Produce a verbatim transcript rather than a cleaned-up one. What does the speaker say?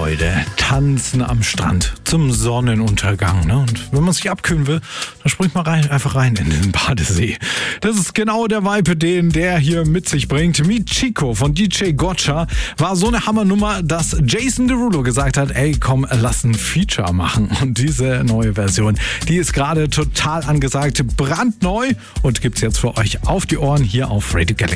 Leute tanzen am Strand zum Sonnenuntergang. Ne? Und wenn man sich abkühlen will, dann springt man rein, einfach rein in den Badesee. Das ist genau der Vibe, den der hier mit sich bringt. Michiko von D J Gotcha war so eine Hammernummer, dass Jason Derulo gesagt hat, ey komm, lass ein Feature machen. Und diese neue Version, die ist gerade total angesagt, brandneu und gibt's jetzt für euch auf die Ohren hier auf Radio Galaxy.